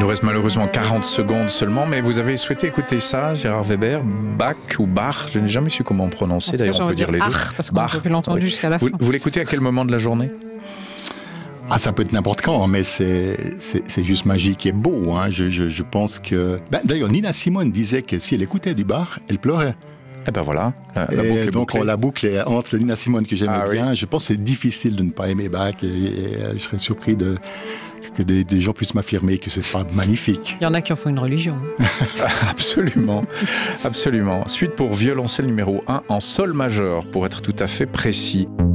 nous reste malheureusement 40 secondes seulement, mais vous avez souhaité écouter ça, Gérard Weber, Bach ou Bach, je n'ai jamais su comment prononcer, d'ailleurs on peut dire les deux. Parce qu'on n'a pas pu l'entendre jusqu'à la fin. Vous l'écoutez à quel moment de la journée ? Ça peut être n'importe quand, mais c'est juste magique et beau. Hein. Je pense que... d'ailleurs, Nina Simone disait que si elle écoutait du Bach, elle pleurait. Eh ben voilà, la boucle est donc bouclée. la boucle est entre Nina Simone que j'aimais bien. Oui. Je pense que c'est difficile de ne pas aimer Bach et je serais surpris que des gens puissent m'affirmer que c'est pas magnifique. Il y en a qui en font une religion. Absolument, absolument. Suite pour violoncelle numéro 1 en sol majeur, pour être tout à fait précis.